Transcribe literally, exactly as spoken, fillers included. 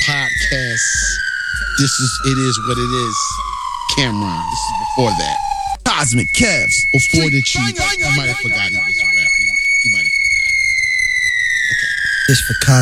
podcast. This is It Is What It Is. Cameron. This is before that. Cosmic Kevs. Before the chief. You might have forgot he was a rapper. You might have forgot. Okay. It's for Cosmic.